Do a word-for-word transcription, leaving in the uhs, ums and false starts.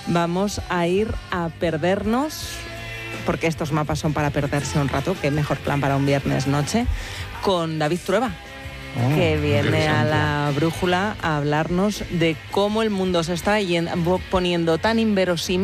vamos a ir a perdernos, porque estos mapas son para perderse un rato, qué mejor plan para un viernes noche, con David Trueba, oh, que viene a la brújula a hablarnos de cómo el mundo se está poniendo tan inverosímil